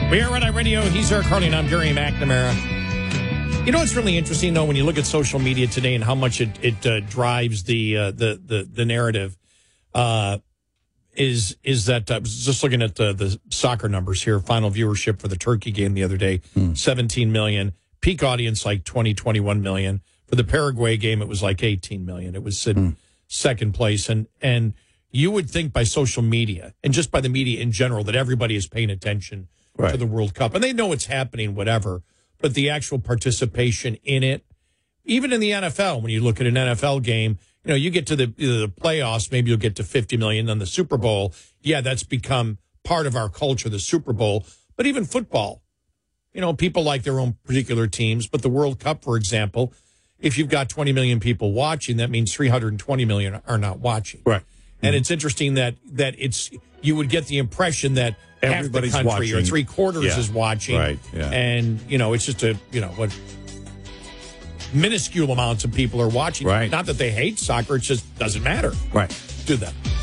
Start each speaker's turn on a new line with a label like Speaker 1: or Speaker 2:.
Speaker 1: We are Red Eye Radio. He's Eric Harley, and I'm Gary McNamara. You know what's really interesting, though, when you look at social media today and how much it drives the narrative, is that I was just looking at the soccer numbers here. Final viewership for the Turkey game the other day, 17 million. Peak audience like 20, 21 million. For the Paraguay game, it was like 18 million. It was in second place, and you would think by social media and just by the media in general that everybody is paying attention to the World Cup. And they know it's happening, whatever. But the actual participation in it, even in the NFL, when you look at an NFL game, you know, you get to the playoffs, maybe you'll get to 50 million. Then the Super Bowl, yeah, that's become part of our culture, the Super Bowl. But even football, you know, people like their own particular teams. But the World Cup, for example, if you've got 20 million people watching, that means 320 million are not watching.
Speaker 2: Right.
Speaker 1: And it's interesting that it's you would get the impression that
Speaker 2: everybody's
Speaker 1: half the country
Speaker 2: watching.
Speaker 1: or three-quarters is watching.
Speaker 2: Right. Yeah.
Speaker 1: And, you know, it's just what minuscule amounts of people are watching.
Speaker 2: Right.
Speaker 1: Not that they hate soccer, it just doesn't matter.
Speaker 2: Right.
Speaker 1: Do that.